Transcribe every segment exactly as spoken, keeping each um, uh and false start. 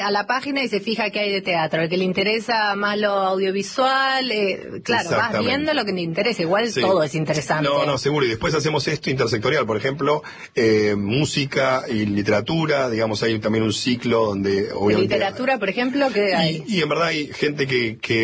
a la página y se fija qué hay de teatro. El que le interesa más lo audiovisual, eh, claro, vas viendo lo que te interesa. Igual sí. Todo es interesante. No, no, seguro. Y después hacemos esto intersectorial, por ejemplo, eh, música y literatura, digamos, hay también un ciclo donde obviamente... Literatura, por ejemplo, ¿qué hay? Y, y en verdad hay gente que, que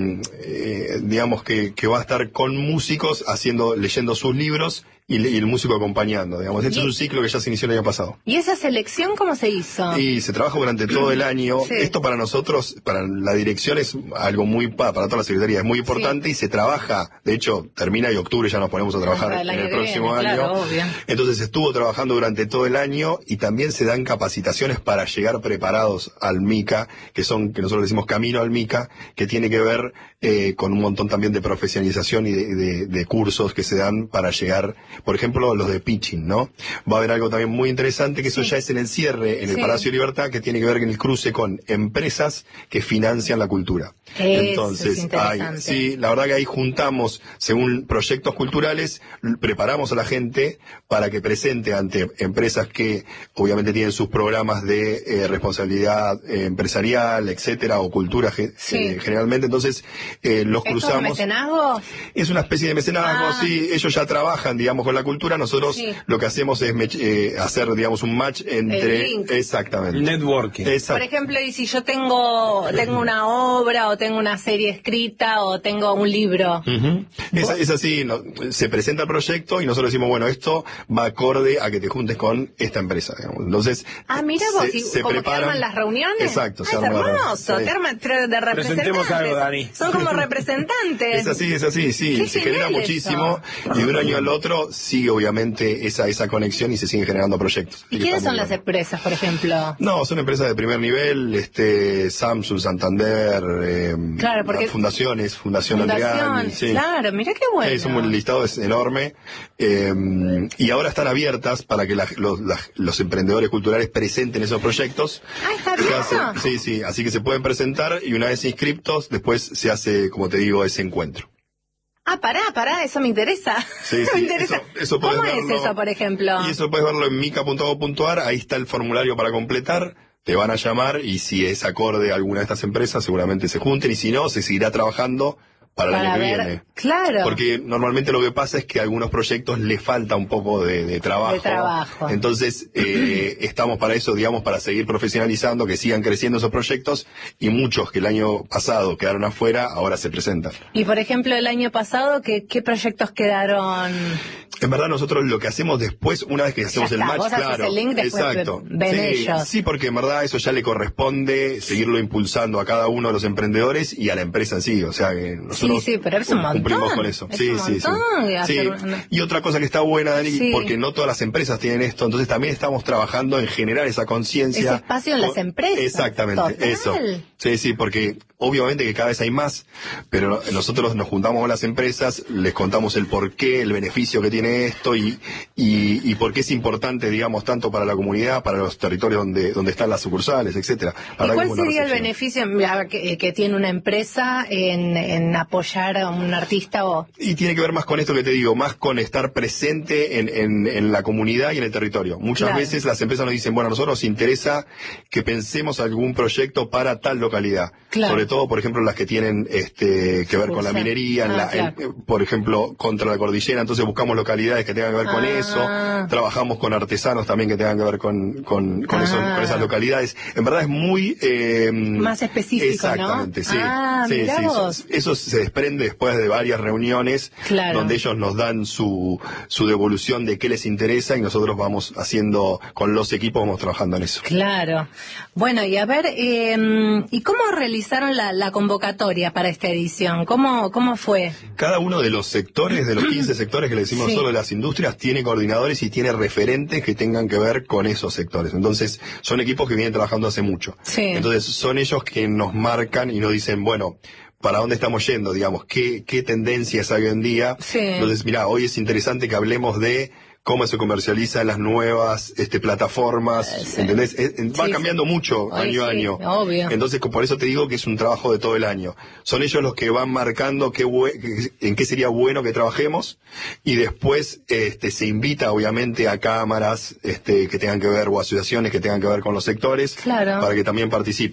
eh, digamos, que, que va a estar con músicos haciendo, leyendo sus libros, Y, y el músico acompañando, digamos. Este es un ciclo que ya se inició el año pasado. ¿Y esa selección cómo se hizo? Y se trabaja durante todo el año. Sí. Esto para nosotros, para la dirección es algo muy, para toda la Secretaría, es muy importante, sí. Y se trabaja, de hecho, termina y octubre ya nos ponemos a trabajar en el próximo viene, año. Claro, obvio. Entonces estuvo trabajando durante todo el año y también se dan capacitaciones para llegar preparados al MICA, que son, que nosotros decimos camino al MICA, que tiene que ver eh, con un montón también de profesionalización y de, de, de cursos que se dan para llegar. Por ejemplo, los de pitching, ¿no? Va a haber algo también muy interesante, que eso sí. Ya es en el cierre, en el sí. Palacio de Libertad, que tiene que ver con el cruce con empresas que financian la cultura. Eso Entonces, es hay, sí, la verdad que ahí juntamos, según proyectos culturales, preparamos a la gente para que presente ante empresas que obviamente tienen sus programas de eh, responsabilidad eh, empresarial, etcétera, o cultura sí. eh, generalmente. Entonces, eh, los ¿Es cruzamos. ¿Es mecenazgo? Es una especie de mecenazgo, ah. sí. Ellos ya trabajan, digamos, con la cultura. Nosotros sí. Lo que hacemos es eh, hacer, digamos, un match entre... Exactamente. Networking. Exacto. Por ejemplo, y si yo tengo tengo una obra, o tengo una serie escrita, o tengo un libro. Uh-huh. Es, es así, no, se presenta el proyecto y nosotros decimos, bueno, esto va acorde a que te juntes con esta empresa, digamos. Entonces, ah, mira vos, se, y se como preparan... que arman las reuniones. Exacto. Ah, es hermoso, sí. de representantes. Algo, Dani. Son como representantes. Es así, es así, sí. Qué se genera muchísimo eso. Y de un año al otro sigue obviamente esa esa conexión y se siguen generando proyectos. ¿Y quiénes son las empresas, por ejemplo? No, son empresas de primer nivel, este Samsung, Santander, eh, claro, porque fundaciones, Fundación, Fundación Andreani. Sí. Claro, mira qué bueno. Es un listado es enorme. Eh, y ahora están abiertas para que la, los, la, los emprendedores culturales presenten esos proyectos. Ah, está abierto. Sí, sí, así que se pueden presentar y una vez inscriptos, después se hace, como te digo, ese encuentro. Ah, pará, pará, eso me interesa. Sí, sí, me interesa. Eso, eso ¿Cómo verlo, es eso, por ejemplo? Y eso puedes verlo en mica punto gov punto ar, ahí está el formulario para completar, te van a llamar y si es acorde a alguna de estas empresas seguramente se junten y si no, se seguirá trabajando para, para el año que ver, viene. Claro. Porque normalmente lo que pasa es que a algunos proyectos le falta un poco de, de trabajo. De trabajo. Entonces, eh, estamos para eso, digamos, para seguir profesionalizando, que sigan creciendo esos proyectos y muchos que el año pasado quedaron afuera, ahora se presentan. Y por ejemplo, el año pasado, ¿qué, qué proyectos quedaron? En verdad nosotros lo que hacemos después, una vez que hacemos ya el está, match, vos claro, haces el link, después exacto, ven sí, ellos. Sí, porque en verdad eso ya le corresponde seguirlo impulsando a cada uno de los emprendedores y a la empresa en sí, o sea que nosotros sí, sí, pero es un cumplimos montón, con eso. Es Sí, un sí, montón sí. sí. Hacer... Y otra cosa que está buena, Dani, sí. porque no todas las empresas tienen esto, entonces también estamos trabajando en generar esa conciencia. Ese espacio en las empresas. Exactamente, Total. eso. Sí, sí, porque obviamente que cada vez hay más, pero nosotros nos juntamos con las empresas, les contamos el porqué, el beneficio que tiene esto y, y, y por qué es importante, digamos, tanto para la comunidad, para los territorios donde, donde están las sucursales, etcétera. ¿Y cuál sería el beneficio que, que tiene una empresa en, en apoyar a un artista? O... Y tiene que ver más con esto que te digo, más con estar presente en, en, en la comunidad y en el territorio. Muchas claro. veces las empresas nos dicen, bueno, a nosotros nos interesa que pensemos algún proyecto para tal localidad. Claro. Sobre todo, por ejemplo, las que tienen este que ver con la minería, ah, en la, claro. en, por ejemplo, contra la cordillera, entonces buscamos localidades que tengan que ver con ah. eso, trabajamos con artesanos también que tengan que ver con, con, con, ah. eso, con esas localidades. En verdad es muy... Eh, más específico, exactamente, ¿no? sí. Ah, sí, sí. Eso, eso se desprende después de varias reuniones claro. donde ellos nos dan su, su devolución de qué les interesa y nosotros vamos haciendo, con los equipos vamos trabajando en eso. Claro. Bueno, y a ver, eh, ¿y cómo realizaron la, la convocatoria para esta edición? ¿Cómo, cómo fue? Cada uno de los sectores, de los quince sectores que le decimos sí. solo de las industrias, tiene coordinadores y tiene referentes que tengan que ver con esos sectores. Entonces, son equipos que vienen trabajando hace mucho. Sí. Entonces, son ellos que nos marcan y nos dicen, bueno, ¿para dónde estamos yendo? Digamos, ¿qué, qué tendencias hay hoy en día? Sí. Entonces, mira, hoy es interesante que hablemos de cómo se comercializa en las nuevas este, plataformas, sí. ¿entendés? Es, va sí, cambiando sí. mucho Hoy año a sí, año. Obvio. Entonces, por eso te digo que es un trabajo de todo el año. Son ellos los que van marcando qué en qué sería bueno que trabajemos y después este, se invita, obviamente, a cámaras este, que tengan que ver o asociaciones que tengan que ver con los sectores claro. para que también participen.